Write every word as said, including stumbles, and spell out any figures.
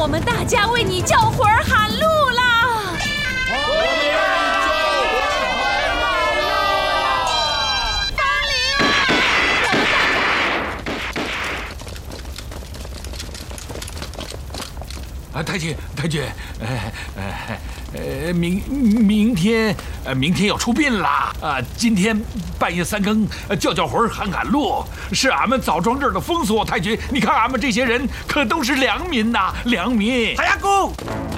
们大家为你叫魂儿喊路啦！ 我们叫魂喊路啦！ 风铃， 啊，太君，太君，呃呃呃，明明天，呃，明天要出殡啦！啊，今天半夜三更叫叫魂喊喊路，是俺们枣庄这儿的风俗。太君，你看俺们这些人可都是良民呐，良民。 太阳公，